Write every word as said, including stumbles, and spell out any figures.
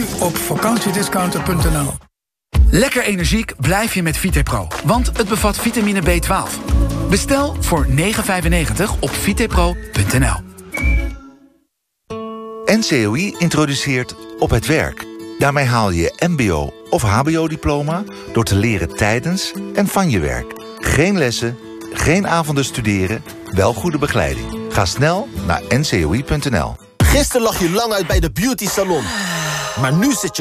nu op vakantiediscounter punt n l. Lekker energiek blijf je met VitePro, want het bevat vitamine B twaalf. Bestel voor negen vijfennegentig op vitepro punt n l. N C O I introduceert Op het Werk. Daarmee haal je je mbo- of hbo-diploma door te leren tijdens en van je werk. Geen lessen, geen avonden studeren, wel goede begeleiding. Ga snel naar n c o i punt n l. Gisteren lag je lang uit bij de beauty salon. Maar nu zit je